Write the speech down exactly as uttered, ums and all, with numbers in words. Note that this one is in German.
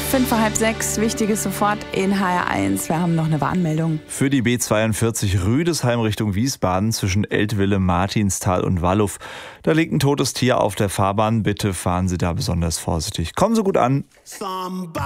Fünf vor halb sechs, Wichtiges sofort in H R eins. Wir haben noch eine Warnmeldung. Für die B zweiundvierzig Rüdesheim Richtung Wiesbaden zwischen Eltville, Martinsthal und Walluff. Da liegt ein totes Tier auf der Fahrbahn. Bitte fahren Sie da besonders vorsichtig. Kommen Sie gut an.